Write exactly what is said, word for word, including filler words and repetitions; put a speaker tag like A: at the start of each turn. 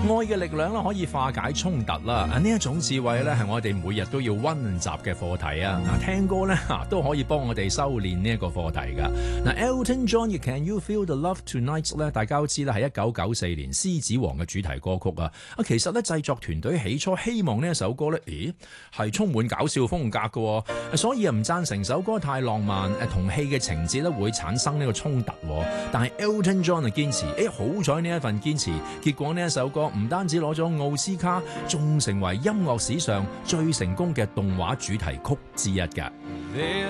A: 愛嘅力量咧可以化解衝突啦，啊呢一種智慧咧係我哋每日都要溫習嘅課題啊！嗱，聽歌咧都可以幫我哋修煉呢一個課題噶。嗱 ，Elton John 嘅 Can You Feel the Love Tonight 咧，大家都知啦，係一九九四年獅子王嘅主題歌曲啊！啊，其實咧製作團隊起初希望呢一首歌咧，咦係充滿搞笑風格嘅，所以啊唔贊成首歌太浪漫，誒同戲嘅情節咧會產生呢個衝突。但係 Elton John 啊堅持，誒好彩呢一份堅持，結果呢一首歌唔單止攞咗奧斯卡，仲成為音樂史上最成功嘅動畫主題曲之一㗎。